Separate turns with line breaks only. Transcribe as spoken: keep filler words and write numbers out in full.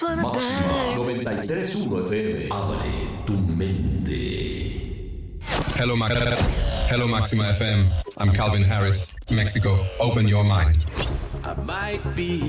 Máxima noventa y tres punto uno F M. Abre tu mente.
Hello, Ma- Hello, Maxima F M. I'm Calvin Harris, Mexico. Open your mind.
I might be